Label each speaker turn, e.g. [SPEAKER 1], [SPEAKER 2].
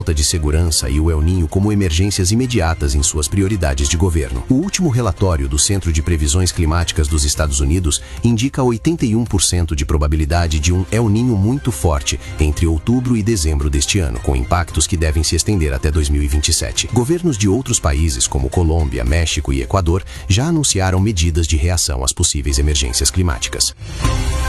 [SPEAKER 1] de segurança e o El Niño como emergências imediatas em suas prioridades de governo. O último relatório do Centro de Previsões Climáticas dos Estados Unidos indica 81% de probabilidade de um El Niño muito forte entre outubro e dezembro deste ano, com impactos que devem se estender até 2027. Governos de outros países, como Colômbia, México e Equador, já anunciaram medidas de reação às possíveis emergências climáticas.